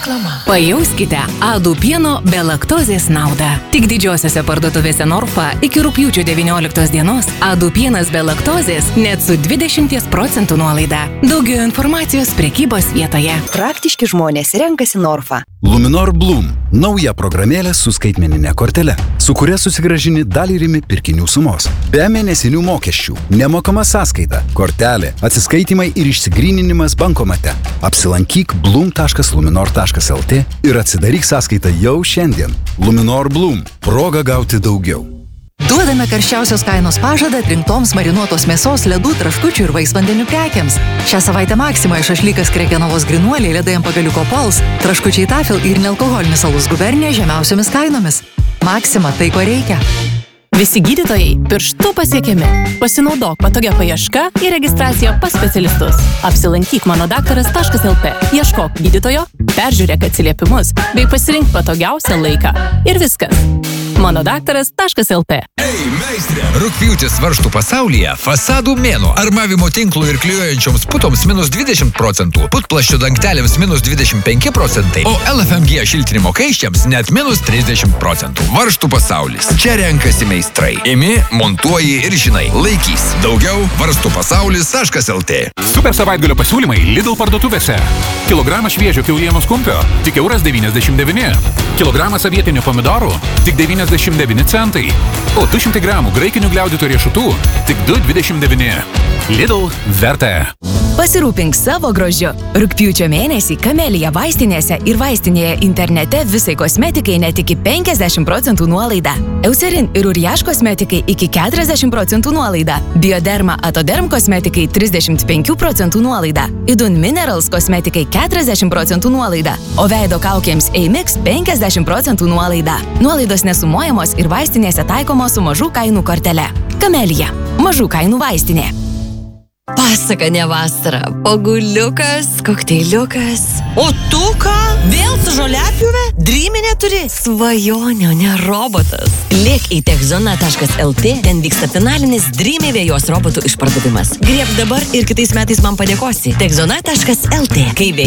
Reklama. Pajauskite Adų pieno be laktozės naudą. Tik didžiosiose parduotuvėse Norfa iki rugpjūčio 19 dienos Adų pienas be laktozės net su 20% nuolaida. Daugiau informacijos prekybos vietoje. Praktiški žmonės renkasi Norfa. Luminor Bloom – nauja programėlė su skaitmeninė kortele, su kuria susigrąžini dalį rimi pirkinių sumos. Be mėnesinių mokesčių, nemokama sąskaita, kortelė, atsiskaitimai ir išsigryninimas bankomate. Apsilankyk bloom.luminor.lt ir atsidaryk sąskaitą jau šiandien. Luminor Bloom – proga gauti daugiau. Duodame karščiausios kainos pažadą atrinktoms marinuotos mėsos, ledų, traškučių ir vaisvandenių prekiams. Šią savaitę Maksimoje šašlykas Krekenovos grinuoliai, ledai ant pagaliuko Pols, traškučiai Tafel ir nealkoholinis alus Gubernija žemiausiomis kainomis. Maksima, tai ko reikia. Visi gydytojai pirštų pasiekiami. Pasinaudok patogia paieška ir registracija pas specialistus. Apsilankyk manodaktaras.lt. Ieškok gydytojo, peržiūrėk atsiliepimus bei pasirink patogiausią laiką. Ir viskas. manodaktaras.lt. Ei, meistrė! Rugpjūtis varžtų pasaulyje fasadų mėnuo. Armavimo tinklų ir klijuojančioms putoms -20%, putplasčio dangtelėms -25%, o LFMG šiltinimo kaiščiams net -30%. Varžtų pasaulis. Čia renkasi meistrai. Imi, montuoji ir žinai. Laikys. Daugiau varstupasaulis.lt. Super savaitgalio pasiūlymai Lidl parduotuvėse. Kilogramas šviežio kiaulienos kumpio tik €1,99. Kilogramas avietinių pomidorų tik 99 centai. O 200 gramų graikinių gliaudytų riešutų tik 2,29. Lidl verta. Pasirūpink savo grožiu. Rugpjūčio mėnesį Kamelija vaistinėse ir vaistinėje internete visai kosmetikai net iki 50% nuolaida. Eucerin ir Uriaš kosmetikai iki 40% nuolaida. Bioderma Atoderm kosmetikai 35% nuolaida. Idun Minerals kosmetikai 40% nuolaida. O veido kaukėms Eimix 50% nuolaida. Nuolaidos nesumuojamos ir vaistinėse taikomos su mažų kainų kortele. Kamelija. Mažų kainų vaistinė. Pasaka ne vasara. Paguliukas, kokteiliukas. O tu ką? Vėl su žoliapjūve? Dryminė turi? Svajonė, ne robotas. Lėk į techzona.lt, ten vyksta finalinis Dreamy vėjos robotų išpardavimas. Griebk dabar ir kitais metais man padėkosi. Techzona.lt. Kai